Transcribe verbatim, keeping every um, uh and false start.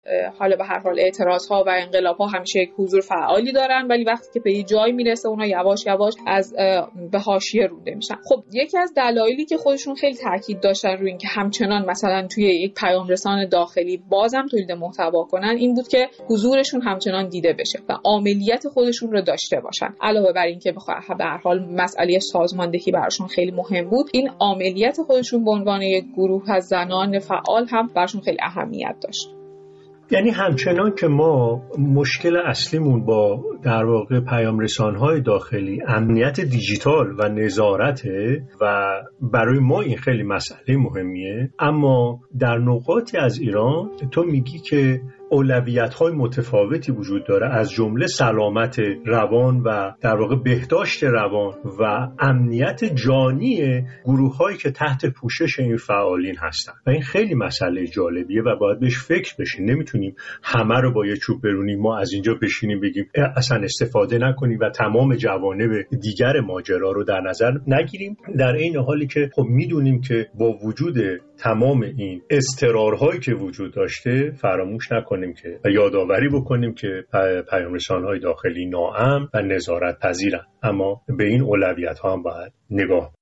حالا به هر حال اعتراض‌ها و انقلاب‌ها همیشه یک حضور فعالی دارن، ولی وقتی که به یه جایی میرسه اونا یواش یواش از به حاشیه رونده میشن. خب یکی از دلایلی که خودشون خیلی تاکید داشتن روی این که همچنان مثلا توی یک پیام رسان داخلی بازم تولید محتوا کنن این بود که حضورشون همچنان دیده بشه و عاملیت خودشون رو داشته باشن. علاوه بر این که به هر حال مسئله سازماندهی براشون خیلی مهم بود، این عاملیت خودشون به عنوان یک گروه از زنان فعال هم براشون خیلی اهمیت داشت. یعنی همچنان که ما مشکل اصلیمون با در واقع پیام رسان‌های داخلی امنیت دیجیتال و نظارته و برای ما این خیلی مسئله مهمیه، اما در نقاطی از ایران تو میگی که اولویت‌های متفاوتی وجود داره، از جمله سلامت روان و در واقع بهداشت روان و امنیت جانی گروه‌هایی که تحت پوشش این فعالین هستن و این خیلی مسئله جالبیه و باید بهش فکر بشیم. نمیتونیم همه رو با یه چوب برونیم، ما از اینجا بشینیم بگیم اصلا استفاده نکنیم و تمام جوانب دیگر ماجرا رو در نظر نگیریم، در این حالی که خب میدونیم که با وجود تمام این اضطرارهایی که وجود داشته فراموش نکنیم که و یادآوری بکنیم که پیام رسان‌های داخلی ناامن و نظارت پذیرن، اما به این اولویت‌ها هم باید نگاه.